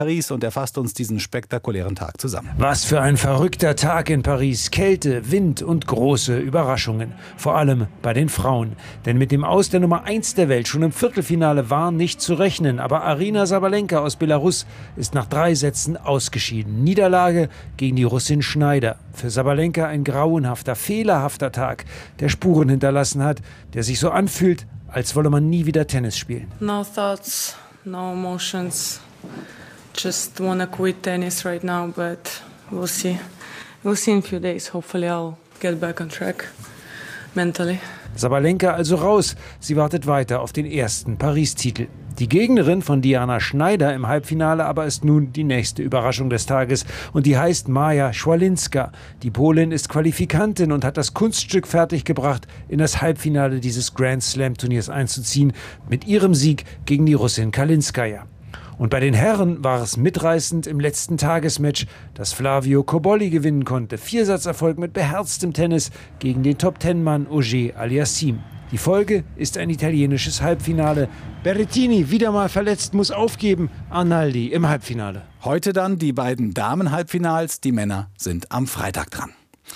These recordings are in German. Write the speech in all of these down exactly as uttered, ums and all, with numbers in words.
Paris und er fasst uns diesen spektakulären Tag zusammen. Was für ein verrückter Tag in Paris. Kälte, Wind und große Überraschungen. Vor allem bei den Frauen. Denn mit dem Aus der Nummer eins der Welt schon im Viertelfinale war nicht zu rechnen. Aber Aryna Sabalenka aus Belarus ist nach drei Sätzen ausgeschieden. Niederlage gegen die Russin Schneider. Für Sabalenka ein grauenhafter, fehlerhafter Tag, der Spuren hinterlassen hat, der sich so anfühlt, als wolle man nie wieder Tennis spielen. No thoughts, no emotions. Just wanna quit tennis right now, but we'll see. We'll see in a few days. Hopefully I'll get back on track mentally. Sabalenka also raus. Sie wartet weiter auf den ersten Paris-Titel. Die Gegnerin von Diana Schneider im Halbfinale aber ist nun die nächste Überraschung des Tages. Und die heißt Maja Schwalinska. Die Polin ist Qualifikantin und hat das Kunststück fertiggebracht, in das Halbfinale dieses Grand Slam-Turniers einzuziehen, mit ihrem Sieg gegen die Russin Kalinskaya. Und bei den Herren war es mitreißend im letzten Tagesmatch, das Flavio Cobolli gewinnen konnte. Viersatzerfolg mit beherztem Tennis gegen den Top-Ten-Mann Auger Aliassime. Die Folge ist ein italienisches Halbfinale. Berrettini, wieder mal verletzt, muss aufgeben. Arnaldi im Halbfinale. Heute dann die beiden Damen-Halbfinals. Die Männer sind am Freitag dran.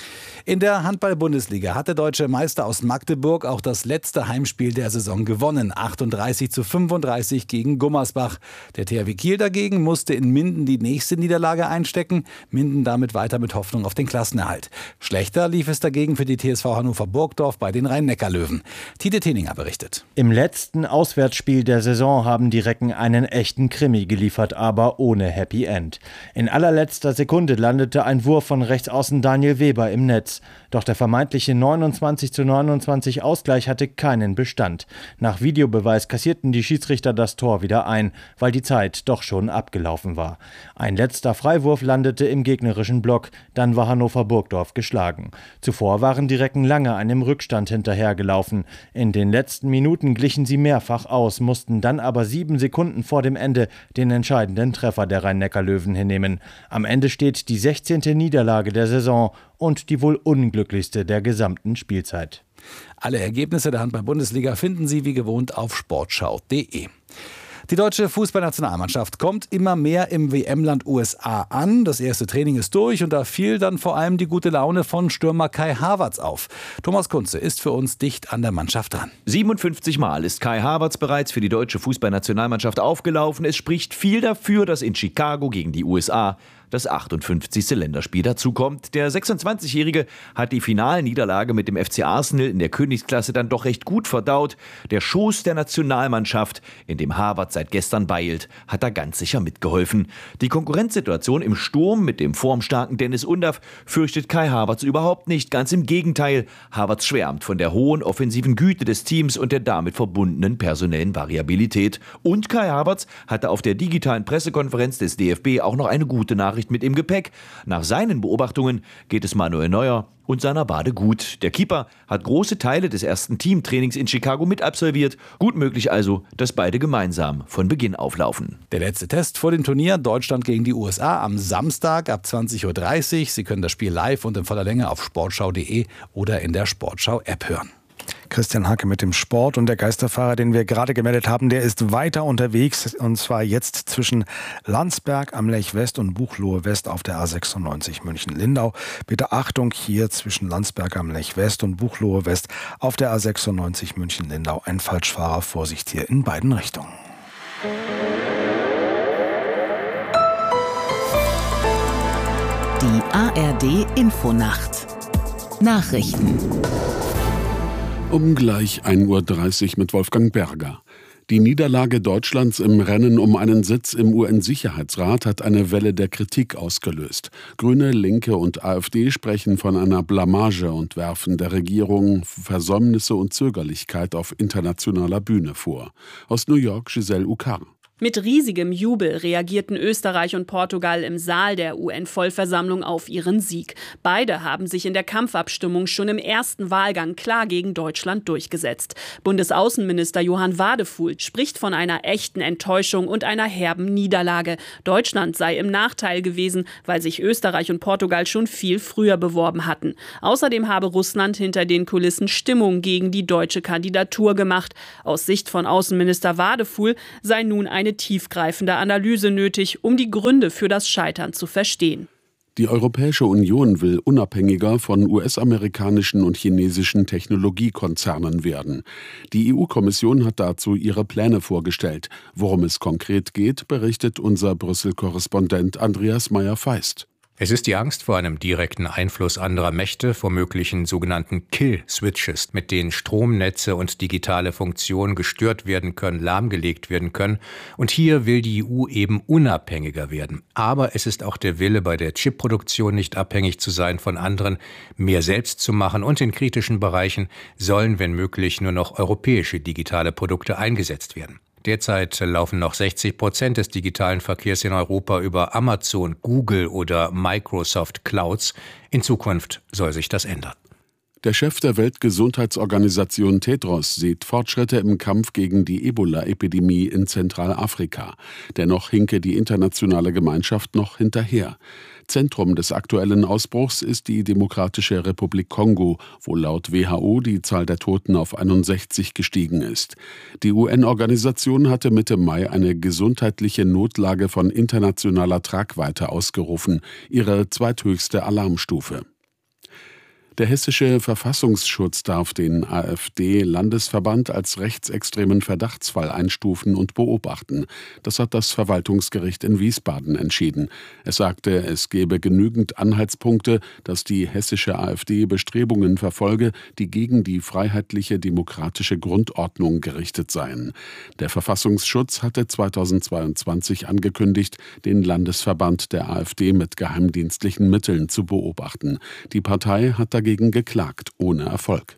In der Handball-Bundesliga hat der deutsche Meister aus Magdeburg auch das letzte Heimspiel der Saison gewonnen. achtunddreißig zu fünfunddreißig gegen Gummersbach. Der T H W Kiel dagegen musste in Minden die nächste Niederlage einstecken. Minden damit weiter mit Hoffnung auf den Klassenerhalt. Schlechter lief es dagegen für die T S V Hannover Burgdorf bei den Rhein-Neckar-Löwen. Tite Teninger berichtet. Im letzten Auswärtsspiel der Saison haben die Recken einen echten Krimi geliefert, aber ohne Happy End. In allerletzter Sekunde landete ein Wurf von Rechtsaußen Daniel Weber im Netz. Doch der vermeintliche neunundzwanzig zu neunundzwanzig Ausgleich hatte keinen Bestand. Nach Videobeweis kassierten die Schiedsrichter das Tor wieder ein, weil die Zeit doch schon abgelaufen war. Ein letzter Freiwurf landete im gegnerischen Block, dann war Hannover Burgdorf geschlagen. Zuvor waren die Recken lange einem Rückstand hinterhergelaufen. In den letzten Minuten glichen sie mehrfach aus, mussten dann aber sieben Sekunden vor dem Ende den entscheidenden Treffer der Rhein-Neckar-Löwen hinnehmen. Am Ende steht die sechzehnte Niederlage der Saison und die wohl unglücklichste der gesamten Spielzeit. Alle Ergebnisse der Handball-Bundesliga finden Sie wie gewohnt auf sportschau punkt de. Die deutsche Fußballnationalmannschaft kommt immer mehr im W M-Land U S A an. Das erste Training ist durch und da fiel dann vor allem die gute Laune von Stürmer Kai Havertz auf. Thomas Kunze ist für uns dicht an der Mannschaft dran. siebenundfünfzig Mal ist Kai Havertz bereits für die deutsche Fußballnationalmannschaft aufgelaufen. Es spricht viel dafür, dass in Chicago gegen die U S A das achtundfünfzigste Länderspiel dazukommt. Der sechsundzwanzigjährige hat die Finalniederlage mit dem F C Arsenal in der Königsklasse dann doch recht gut verdaut. Der Schoß der Nationalmannschaft, in dem Havertz seit gestern weilt, hat da ganz sicher mitgeholfen. Die Konkurrenzsituation im Sturm mit dem formstarken Dennis Undaff fürchtet Kai Havertz überhaupt nicht. Ganz im Gegenteil. Havertz schwärmt von der hohen offensiven Güte des Teams und der damit verbundenen personellen Variabilität. Und Kai Havertz hatte auf der digitalen Pressekonferenz des D F B auch noch eine gute Nachricht mit im Gepäck. Nach seinen Beobachtungen geht es Manuel Neuer und seiner Bade gut. Der Keeper hat große Teile des ersten Teamtrainings in Chicago mit absolviert. Gut möglich also, dass beide gemeinsam von Beginn auflaufen. Der letzte Test vor dem Turnier, Deutschland gegen die U S A, am Samstag ab zwanzig Uhr dreißig. Sie können das Spiel live und in voller Länge auf sportschau punkt de oder in der Sportschau-App hören. Christian Hacke mit dem Sport und der Geisterfahrer, den wir gerade gemeldet haben, der ist weiter unterwegs und zwar jetzt zwischen Landsberg am Lech West und Buchloe West auf der A sechsundneunzig München-Lindau. Bitte Achtung, hier zwischen Landsberg am Lech West und Buchloe West auf der A sechsundneunzig München-Lindau ein Falschfahrer. Vorsicht hier in beiden Richtungen. Die A R D Infonacht Nachrichten Um gleich ein Uhr dreißig mit Wolfgang Berger. Die Niederlage Deutschlands im Rennen um einen Sitz im U N-Sicherheitsrat hat eine Welle der Kritik ausgelöst. Grüne, Linke und AfD sprechen von einer Blamage und werfen der Regierung Versäumnisse und Zögerlichkeit auf internationaler Bühne vor. Aus New York Giselle Ukar. Mit riesigem Jubel reagierten Österreich und Portugal im Saal der U N-Vollversammlung auf ihren Sieg. Beide haben sich in der Kampfabstimmung schon im ersten Wahlgang klar gegen Deutschland durchgesetzt. Bundesaußenminister Johann Wadefuhl spricht von einer echten Enttäuschung und einer herben Niederlage. Deutschland sei im Nachteil gewesen, weil sich Österreich und Portugal schon viel früher beworben hatten. Außerdem habe Russland hinter den Kulissen Stimmung gegen die deutsche Kandidatur gemacht. Aus Sicht von Außenminister Wadefuhl sei nun ein eine tiefgreifende Analyse nötig, um die Gründe für das Scheitern zu verstehen. Die Europäische Union will unabhängiger von U S-amerikanischen und chinesischen Technologiekonzernen werden. Die E U-Kommission hat dazu ihre Pläne vorgestellt. Worum es konkret geht, berichtet unser Brüssel-Korrespondent Andreas Meyer-Feist. Es ist die Angst vor einem direkten Einfluss anderer Mächte, vor möglichen sogenannten Kill-Switches, mit denen Stromnetze und digitale Funktionen gestört werden können, lahmgelegt werden können. Und hier will die E U eben unabhängiger werden. Aber es ist auch der Wille, bei der Chipproduktion nicht abhängig zu sein von anderen, mehr selbst zu machen. Und in kritischen Bereichen sollen, wenn möglich, nur noch europäische digitale Produkte eingesetzt werden. Derzeit laufen noch sechzig Prozent des digitalen Verkehrs in Europa über Amazon, Google oder Microsoft Clouds. In Zukunft soll sich das ändern. Der Chef der Weltgesundheitsorganisation Tedros sieht Fortschritte im Kampf gegen die Ebola-Epidemie in Zentralafrika. Dennoch hinke die internationale Gemeinschaft noch hinterher. Zentrum des aktuellen Ausbruchs ist die Demokratische Republik Kongo, wo laut W H O die Zahl der Toten auf einundsechzig gestiegen ist. Die U N-Organisation hatte Mitte Mai eine gesundheitliche Notlage von internationaler Tragweite ausgerufen, ihre zweithöchste Alarmstufe. Der hessische Verfassungsschutz darf den AfD-Landesverband als rechtsextremen Verdachtsfall einstufen und beobachten. Das hat das Verwaltungsgericht in Wiesbaden entschieden. Es sagte, es gebe genügend Anhaltspunkte, dass die hessische AfD Bestrebungen verfolge, die gegen die freiheitliche demokratische Grundordnung gerichtet seien. Der Verfassungsschutz hatte zweitausendzweiundzwanzig angekündigt, den Landesverband der AfD mit geheimdienstlichen Mitteln zu beobachten. Die Partei hat dagegen dagegen geklagt, ohne Erfolg.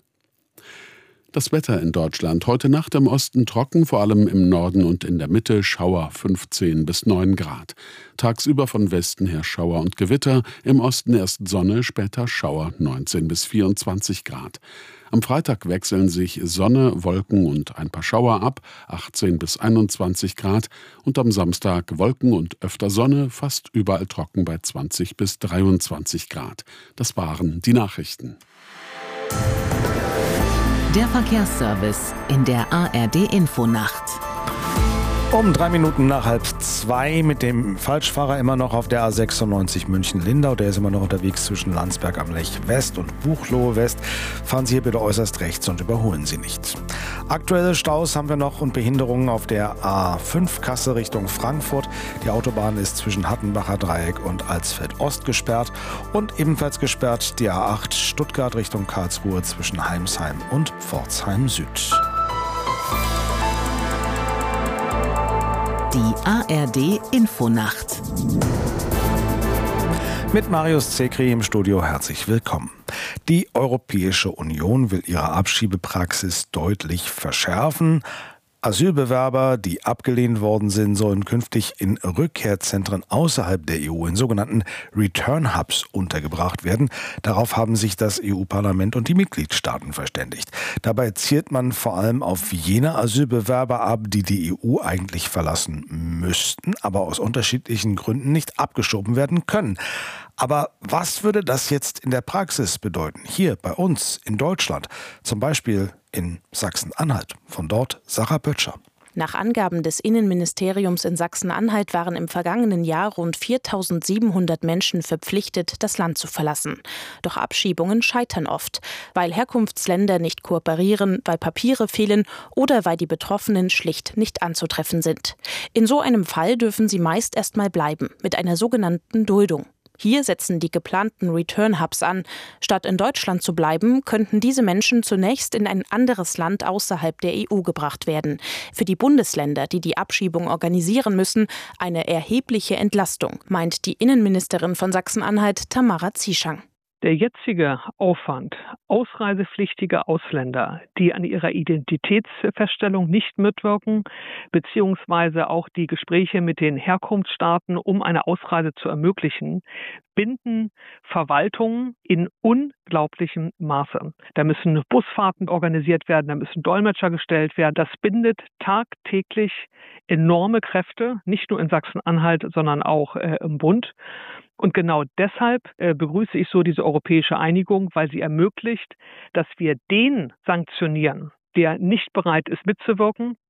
Das Wetter in Deutschland. Heute Nacht im Osten trocken, vor allem im Norden und in der Mitte Schauer fünfzehn bis neun Grad. Tagsüber von Westen her Schauer und Gewitter, im Osten erst Sonne, später Schauer neunzehn bis vierundzwanzig Grad. Am Freitag wechseln sich Sonne, Wolken und ein paar Schauer ab, achtzehn bis einundzwanzig Grad. Und am Samstag Wolken und öfter Sonne, fast überall trocken bei zwanzig bis dreiundzwanzig Grad. Das waren die Nachrichten. Der Verkehrsservice in der A R D-Infonacht. Um drei Minuten nach halb zwei mit dem Falschfahrer immer noch auf der A sechsundneunzig München-Lindau. Der ist immer noch unterwegs zwischen Landsberg am Lech West und Buchloe West. Fahren Sie hier bitte äußerst rechts und überholen Sie nicht. Aktuelle Staus haben wir noch und Behinderungen auf der A fünf Kassel Richtung Frankfurt. Die Autobahn ist zwischen Hattenbacher Dreieck und Alsfeld Ost gesperrt. Und ebenfalls gesperrt die A acht Stuttgart Richtung Karlsruhe zwischen Heimsheim und Pforzheim Süd. Die A R D-Infonacht. Mit Marius Zekri im Studio herzlich willkommen. Die Europäische Union will ihre Abschiebepraxis deutlich verschärfen. Asylbewerber, die abgelehnt worden sind, sollen künftig in Rückkehrzentren außerhalb der E U, in sogenannten Return Hubs, untergebracht werden. Darauf haben sich das E U-Parlament und die Mitgliedstaaten verständigt. Dabei zielt man vor allem auf jene Asylbewerber ab, die die E U eigentlich verlassen müssten, aber aus unterschiedlichen Gründen nicht abgeschoben werden können. Aber was würde das jetzt in der Praxis bedeuten? Hier bei uns in Deutschland, zum Beispiel in Sachsen-Anhalt. Von dort Sarah Böttcher. Nach Angaben des Innenministeriums in Sachsen-Anhalt waren im vergangenen Jahr rund viertausendsiebenhundert Menschen verpflichtet, das Land zu verlassen. Doch Abschiebungen scheitern oft, weil Herkunftsländer nicht kooperieren, weil Papiere fehlen oder weil die Betroffenen schlicht nicht anzutreffen sind. In so einem Fall dürfen sie meist erst mal bleiben, mit einer sogenannten Duldung. Hier setzen die geplanten Return-Hubs an. Statt in Deutschland zu bleiben, könnten diese Menschen zunächst in ein anderes Land außerhalb der E U gebracht werden. Für die Bundesländer, die die Abschiebung organisieren müssen, eine erhebliche Entlastung, meint die Innenministerin von Sachsen-Anhalt, Tamara Zieschang. Der jetzige Aufwand, ausreisepflichtige Ausländer, die an ihrer Identitätsfeststellung nicht mitwirken, beziehungsweise auch die Gespräche mit den Herkunftsstaaten, um eine Ausreise zu ermöglichen, binden Verwaltungen in unglaublichem Maße. Da müssen Busfahrten organisiert werden, da müssen Dolmetscher gestellt werden. Das bindet tagtäglich enorme Kräfte, nicht nur in Sachsen-Anhalt, sondern auch äh, im Bund. Und genau deshalb äh, begrüße ich so diese europäische Einigung, weil sie ermöglicht, dass wir den sanktionieren, der nicht bereit ist mitzuwirken,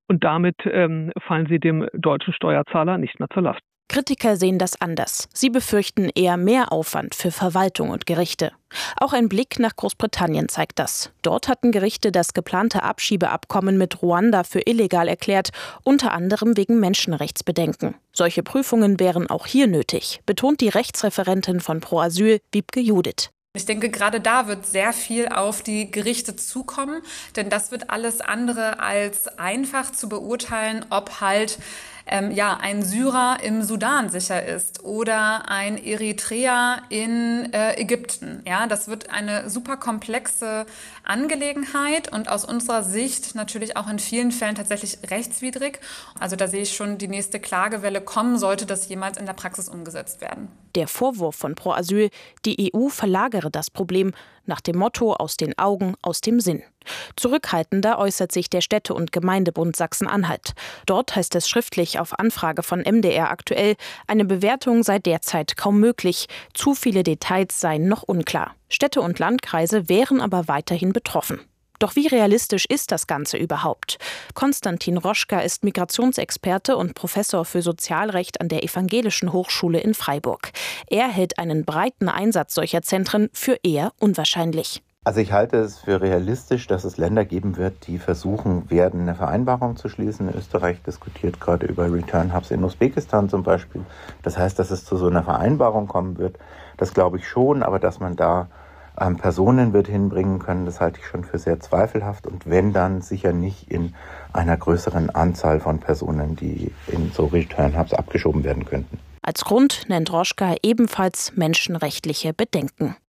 Und damit ähm, fallen sie dem deutschen Steuerzahler nicht mehr zur Last. Kritiker sehen das anders. Sie befürchten eher mehr Aufwand für Verwaltung und Gerichte. Auch ein Blick nach Großbritannien zeigt das. Dort hatten Gerichte das geplante Abschiebeabkommen mit Ruanda für illegal erklärt, unter anderem wegen Menschenrechtsbedenken. Solche Prüfungen wären auch hier nötig, betont die Rechtsreferentin von Pro Asyl, Wiebke Judith. Ich denke, gerade da wird sehr viel auf die Gerichte zukommen, denn das wird alles andere als einfach zu beurteilen, ob halt ähm, ja, ein Syrer im Sudan sicher ist oder ein Eritreer in äh, Ägypten. Ja, das wird eine super komplexe Angelegenheit und aus unserer Sicht natürlich auch in vielen Fällen tatsächlich rechtswidrig. Also da sehe ich schon die nächste Klagewelle kommen, sollte das jemals in der Praxis umgesetzt werden. Der Vorwurf von Pro Asyl, die E U verlagere das Problem nach dem Motto aus den Augen, aus dem Sinn. Zurückhaltender äußert sich der Städte- und Gemeindebund Sachsen-Anhalt. Dort heißt es schriftlich auf Anfrage von M D R aktuell, eine Bewertung sei derzeit kaum möglich. Zu viele Details seien noch unklar. Städte und Landkreise wären aber weiterhin betroffen. Doch wie realistisch ist das Ganze überhaupt? Konstantin Roschka ist Migrationsexperte und Professor für Sozialrecht an der Evangelischen Hochschule in Freiburg. Er hält einen breiten Einsatz solcher Zentren für eher unwahrscheinlich. Also ich halte es für realistisch, dass es Länder geben wird, die versuchen werden, eine Vereinbarung zu schließen. Österreich diskutiert gerade über Return Hubs in Usbekistan zum Beispiel. Das heißt, dass es zu so einer Vereinbarung kommen wird. Das glaube ich schon, aber dass man da ähm, Personen wird hinbringen können, das halte ich schon für sehr zweifelhaft. Und wenn, dann sicher nicht in einer größeren Anzahl von Personen, die in so Return Hubs abgeschoben werden könnten. Als Grund nennt Roschka ebenfalls menschenrechtliche Bedenken.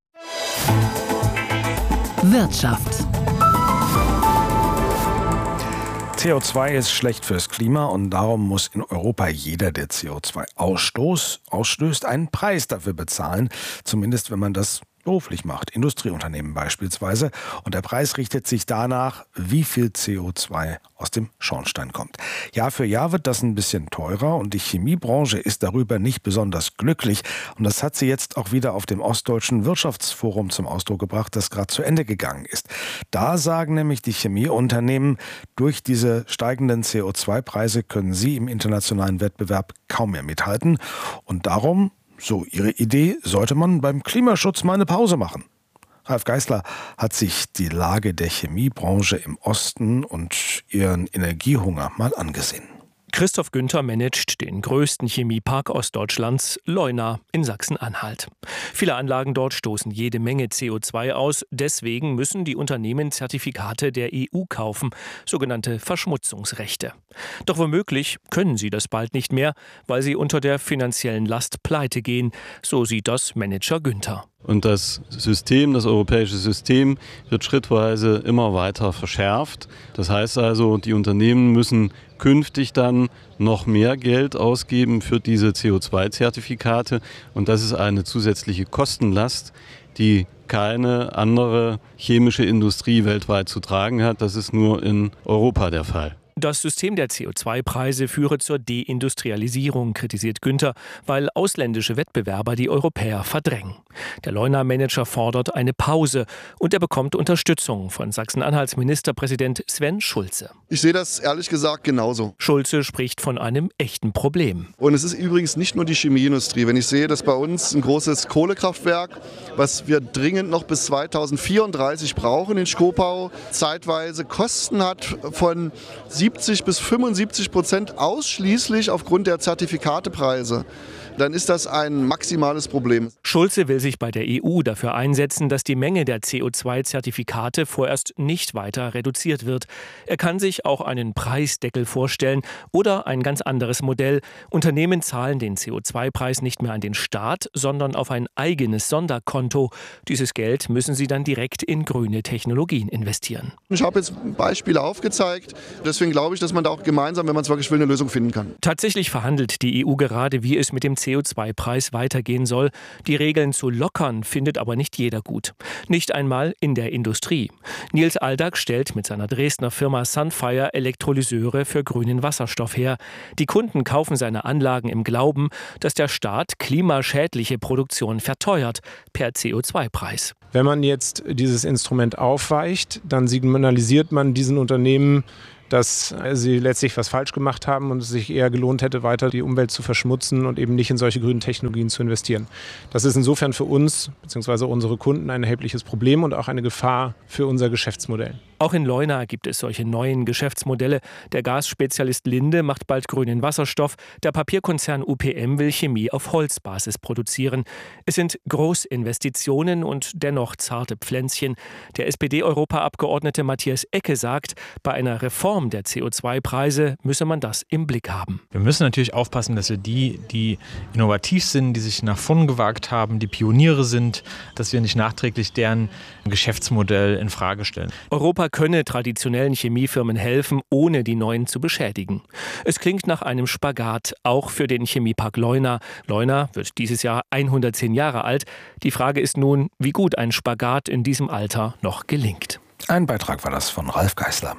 Wirtschaft. C O zwei ist schlecht fürs Klima und darum muss in Europa jeder, der C O zwei Ausstoß, ausstößt, einen Preis dafür bezahlen. Zumindest wenn man das beruflich macht, Industrieunternehmen beispielsweise. Und der Preis richtet sich danach, wie viel C O zwei aus dem Schornstein kommt. Jahr für Jahr wird das ein bisschen teurer und die Chemiebranche ist darüber nicht besonders glücklich. Und das hat sie jetzt auch wieder auf dem Ostdeutschen Wirtschaftsforum zum Ausdruck gebracht, das gerade zu Ende gegangen ist. Da sagen nämlich die Chemieunternehmen, durch diese steigenden C O zwei Preise können sie im internationalen Wettbewerb kaum mehr mithalten. Und darum, so ihre Idee, sollte man beim Klimaschutz mal eine Pause machen. Ralf Geißler hat sich die Lage der Chemiebranche im Osten und ihren Energiehunger mal angesehen. Christoph Günther managt den größten Chemiepark Ostdeutschlands, Leuna in Sachsen-Anhalt. Viele Anlagen dort stoßen jede Menge C O zwei aus. Deswegen müssen die Unternehmen Zertifikate der E U kaufen, sogenannte Verschmutzungsrechte. Doch womöglich können sie das bald nicht mehr, weil sie unter der finanziellen Last pleite gehen. So sieht das Manager Günther. Und das System, das europäische System, wird schrittweise immer weiter verschärft. Das heißt also, die Unternehmen müssen künftig dann noch mehr Geld ausgeben für diese C O zwei Zertifikate. Und das ist eine zusätzliche Kostenlast, die keine andere chemische Industrie weltweit zu tragen hat. Das ist nur in Europa der Fall. Das System der C O zwei Preise führe zur Deindustrialisierung, kritisiert Günther, weil ausländische Wettbewerber die Europäer verdrängen. Der Leuna-Manager fordert eine Pause und er bekommt Unterstützung von Sachsen-Anhalts Ministerpräsident Sven Schulze. Ich sehe das ehrlich gesagt genauso. Schulze spricht von einem echten Problem. Und es ist übrigens nicht nur die Chemieindustrie. Wenn ich sehe, dass bei uns ein großes Kohlekraftwerk, was wir dringend noch bis zweitausendvierunddreißig brauchen in Schkopau, zeitweise Kosten hat von siebzig bis fünfundsiebzig Prozent ausschließlich aufgrund der Zertifikatepreise, dann ist das ein maximales Problem. Schulze will sich bei der E U dafür einsetzen, dass die Menge der C O zwei Zertifikate vorerst nicht weiter reduziert wird. Er kann sich auch einen Preisdeckel vorstellen oder ein ganz anderes Modell. Unternehmen zahlen den C O zwei Preis nicht mehr an den Staat, sondern auf ein eigenes Sonderkonto. Dieses Geld müssen sie dann direkt in grüne Technologien investieren. Ich habe jetzt Beispiele aufgezeigt. Deswegen glaube ich, dass man da auch gemeinsam, wenn man es wirklich will, eine Lösung finden kann. Tatsächlich verhandelt die E U gerade, wie es mit dem C O zwei Preis weitergehen soll. Die Regeln zu lockern findet aber nicht jeder gut. Nicht einmal in der Industrie. Nils Aldag stellt mit seiner Dresdner Firma Sunfire Elektrolyseure für grünen Wasserstoff her. Die Kunden kaufen seine Anlagen im Glauben, dass der Staat klimaschädliche Produktion verteuert per C O zwei Preis. Wenn man jetzt dieses Instrument aufweicht, dann signalisiert man diesen Unternehmen, dass sie letztlich was falsch gemacht haben und es sich eher gelohnt hätte, weiter die Umwelt zu verschmutzen und eben nicht in solche grünen Technologien zu investieren. Das ist insofern für uns bzw. unsere Kunden ein erhebliches Problem und auch eine Gefahr für unser Geschäftsmodell. Auch in Leuna gibt es solche neuen Geschäftsmodelle. Der Gasspezialist Linde macht bald grünen Wasserstoff. Der Papierkonzern U P M will Chemie auf Holzbasis produzieren. Es sind Großinvestitionen und dennoch zarte Pflänzchen. Der S P D-Europaabgeordnete Matthias Ecke sagt, bei einer Reform der C O zwei Preise müsse man das im Blick haben. Wir müssen natürlich aufpassen, dass wir die, die innovativ sind, die sich nach vorn gewagt haben, die Pioniere sind, dass wir nicht nachträglich deren Geschäftsmodell in Frage stellen. Europa könne traditionellen Chemiefirmen helfen, ohne die neuen zu beschädigen. Es klingt nach einem Spagat, auch für den Chemiepark Leuna. Leuna wird dieses Jahr hundertzehn Jahre alt. Die Frage ist nun, wie gut ein Spagat in diesem Alter noch gelingt. Ein Beitrag war das von Ralf Geißler.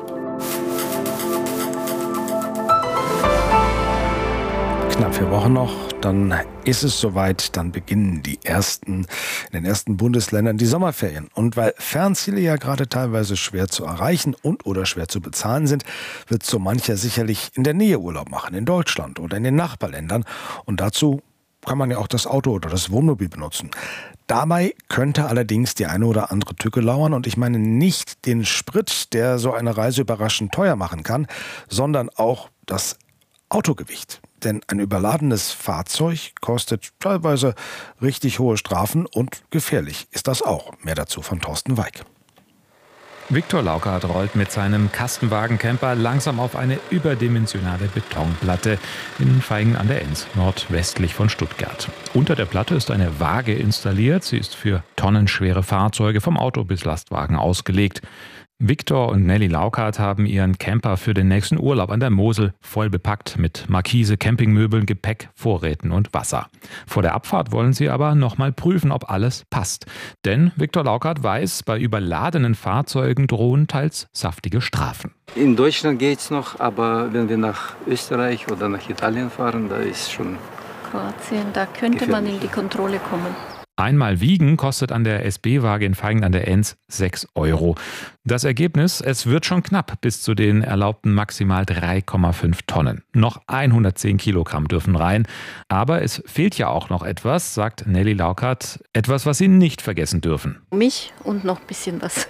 Knapp vier Wochen noch, dann ist es soweit, dann beginnen die ersten, in den ersten Bundesländern die Sommerferien. Und weil Fernziele ja gerade teilweise schwer zu erreichen und oder schwer zu bezahlen sind, wird so mancher sicherlich in der Nähe Urlaub machen, in Deutschland oder in den Nachbarländern. Und dazu kann man ja auch das Auto oder das Wohnmobil benutzen. Dabei könnte allerdings die eine oder andere Tücke lauern. Und ich meine nicht den Sprit, der so eine Reise überraschend teuer machen kann, sondern auch das Autogewicht. Denn ein überladenes Fahrzeug kostet teilweise richtig hohe Strafen und gefährlich ist das auch. Mehr dazu von Thorsten Weig. Viktor Laukert rollt mit seinem Kastenwagen-Camper langsam auf eine überdimensionale Betonplatte in Vaihingen an der Enns, nordwestlich von Stuttgart. Unter der Platte ist eine Waage installiert. Sie ist für tonnenschwere Fahrzeuge vom Auto bis Lastwagen ausgelegt. Viktor und Nelly Laukert haben ihren Camper für den nächsten Urlaub an der Mosel voll bepackt mit Markise, Campingmöbeln, Gepäck, Vorräten und Wasser. Vor der Abfahrt wollen sie aber noch mal prüfen, ob alles passt. Denn Viktor Laukert weiß, bei überladenen Fahrzeugen drohen teils saftige Strafen. In Deutschland geht's noch, aber wenn wir nach Österreich oder nach Italien fahren, da ist schon Kroatien, da könnte gefährlich. Man in die Kontrolle kommen. Einmal wiegen kostet an der S B-Waage in Vaihingen an der Enns sechs Euro. Das Ergebnis, es wird schon knapp bis zu den erlaubten maximal drei Komma fünf Tonnen. Noch hundertzehn Kilogramm dürfen rein. Aber es fehlt ja auch noch etwas, sagt Nelly Laukert. Etwas, was Sie nicht vergessen dürfen. Mich und noch ein bisschen was.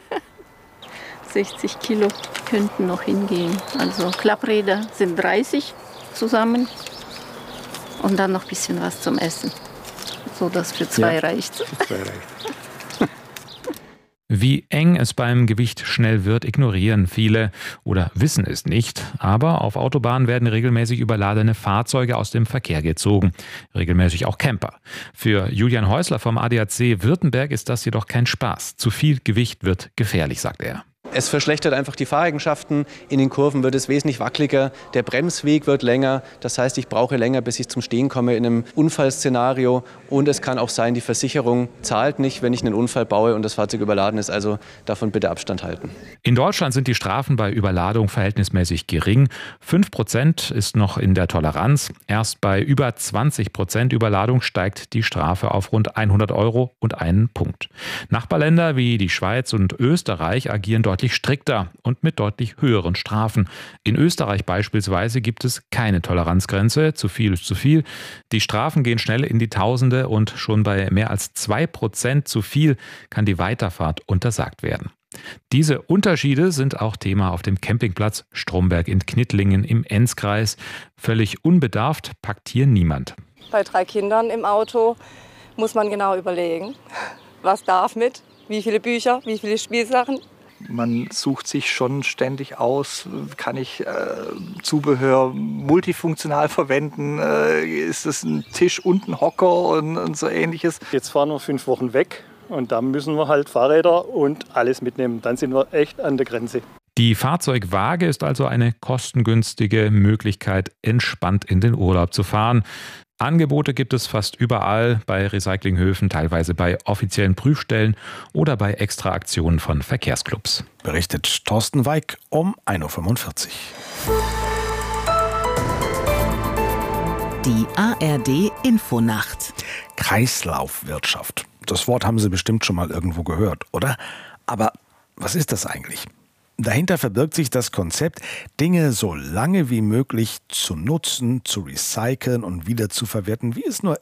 sechzig Kilo könnten noch hingehen. Also Klappräder sind dreißig zusammen. Und dann noch ein bisschen was zum Essen. So dass für zwei ja, reicht. Für zwei reicht. Wie eng es beim Gewicht schnell wird, ignorieren viele oder wissen es nicht. Aber auf Autobahnen werden regelmäßig überladene Fahrzeuge aus dem Verkehr gezogen. Regelmäßig auch Camper. Für Julian Häusler vom A D A C Württemberg ist das jedoch kein Spaß. Zu viel Gewicht wird gefährlich, sagt er. Es verschlechtert einfach die Fahreigenschaften. In den Kurven wird es wesentlich wackeliger. Der Bremsweg wird länger. Das heißt, ich brauche länger, bis ich zum Stehen komme in einem Unfallszenario. Und es kann auch sein, die Versicherung zahlt nicht, wenn ich einen Unfall baue und das Fahrzeug überladen ist. Also davon bitte Abstand halten. In Deutschland sind die Strafen bei Überladung verhältnismäßig gering. fünf Prozent ist noch in der Toleranz. Erst bei über zwanzig Prozent Überladung steigt die Strafe auf rund hundert Euro und einen Punkt. Nachbarländer wie die Schweiz und Österreich agieren deutlich strikter und mit deutlich höheren Strafen. In Österreich beispielsweise gibt es keine Toleranzgrenze. Zu viel ist zu viel. Die Strafen gehen schnell in die Tausende und schon bei mehr als zwei Prozent zu viel kann die Weiterfahrt untersagt werden. Diese Unterschiede sind auch Thema auf dem Campingplatz Stromberg in Knittlingen im Enzkreis. Völlig unbedarft packt hier niemand. Bei drei Kindern im Auto muss man genau überlegen, was darf mit, wie viele Bücher, wie viele Spielsachen. Man sucht sich schon ständig aus, kann ich äh, Zubehör multifunktional verwenden, äh, ist es ein Tisch und ein Hocker und, und so ähnliches. Jetzt fahren wir fünf Wochen weg und dann müssen wir halt Fahrräder und alles mitnehmen. Dann sind wir echt an der Grenze. Die Fahrzeugwaage ist also eine kostengünstige Möglichkeit, entspannt in den Urlaub zu fahren. Angebote gibt es fast überall, bei Recyclinghöfen, teilweise bei offiziellen Prüfstellen oder bei Extraaktionen von Verkehrsclubs. Berichtet Thorsten Weig um ein Uhr fünfundvierzig. Die A R D Infonacht. Kreislaufwirtschaft. Das Wort haben Sie bestimmt schon mal irgendwo gehört, oder? Aber was ist das eigentlich? Dahinter verbirgt sich das Konzept, Dinge so lange wie möglich zu nutzen, zu recyceln und wieder zu verwerten, wie es nur